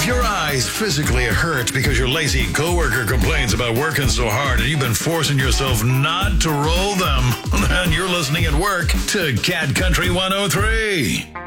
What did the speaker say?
If your eyes physically hurt because your lazy coworker complains about working so hard and you've been forcing yourself not to roll them, then you're listening at work to Cat Country 103.